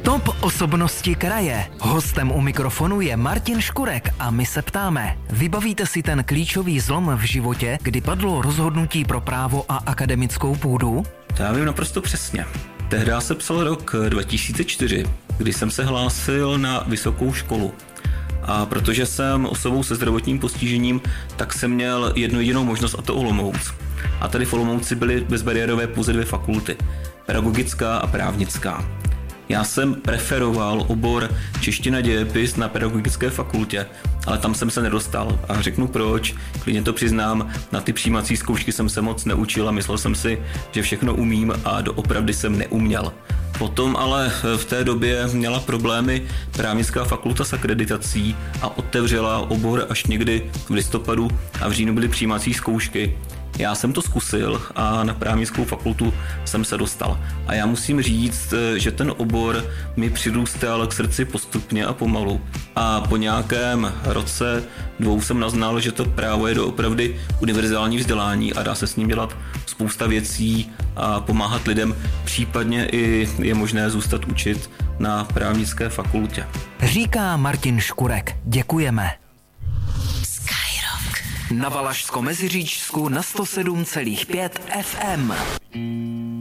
Top osobnosti kraje. Hostem u mikrofonu je Martin Škurek a my se ptáme, vybavíte si ten klíčový zlom v životě, kdy padlo rozhodnutí pro právo a akademickou půdu? To já vím naprosto přesně. Tehdy se psal rok 2004, kdy jsem se hlásil na vysokou školu. A protože jsem osobou se zdravotním postižením, tak jsem měl jednu jedinou možnost, a to Olomouc. A tady v Olomouci byly bezbariérové pouze 2 fakulty, pedagogická a právnická. Já jsem preferoval obor čeština dějepis na pedagogické fakultě, ale tam jsem se nedostal a řeknu proč, klidně to přiznám, na ty přijímací zkoušky jsem se moc neučil a myslel jsem si, že všechno umím a doopravdy jsem neuměl. Potom ale v té době měla problémy právnická fakulta s akreditací a otevřela obor až někdy v listopadu a v říjnu byly přijímací zkoušky. Já jsem to zkusil a na právnickou fakultu jsem se dostal. A já musím říct, že ten obor mi přirůstal k srdci postupně a pomalu. A po nějakém roce, 2 jsem naznal, že to právo je doopravdy univerzální vzdělání a dá se s ním dělat spousta věcí a pomáhat lidem. Případně i je možné zůstat učit na právnické fakultě. Říká Martin Škurek. Děkujeme. Na Valašsko-Meziříčsku na 107,5 FM.